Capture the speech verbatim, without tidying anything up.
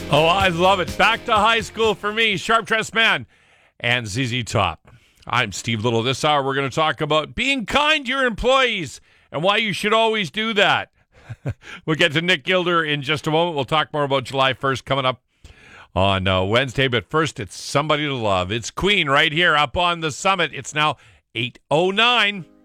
Oh, I love it. Back to high school for me, Sharp Dressed Man and Z Z Top. I'm Steve Little. This hour, we're going to talk about being kind to your employees and why you should always do that. We'll get to Nick Gilder in just a moment. We'll talk more about July first coming up on uh, Wednesday. But first, it's Somebody to Love. It's Queen right here up on the summit. It's now eight oh nine.